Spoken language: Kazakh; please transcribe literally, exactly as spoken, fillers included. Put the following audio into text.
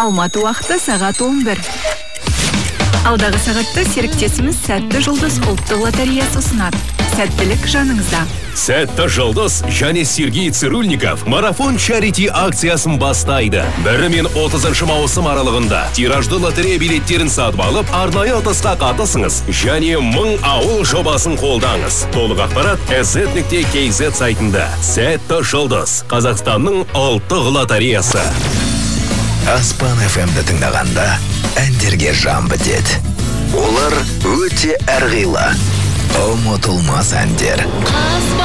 Алматы уақыты сағат он бір. Алдағы сағатта серіктесіміз Сәтті жұлдыз ұлттық лотереясы ұсынады. Сәттілік жаныңызда. Сәтті жұлдыз және Сергей Цирульников марафон чарити акциясын бастайды. бірі мен отызыншы маусым аралығында тиражды лотерея билеттерін сатып алып, арнайы ұтысқа қатысыңыз және мың ауыл жобасын қолдаңыз. Толық ақпарат эс-зет нүкте кей зет сайтында. Сәтті жұлдыз, Қазақстанның ұлттық лотереясы. Аспан эф эм-ді тыңдағанда әндерге жан бітеді. Олар өте әрғилы, ұмытылмас әндер.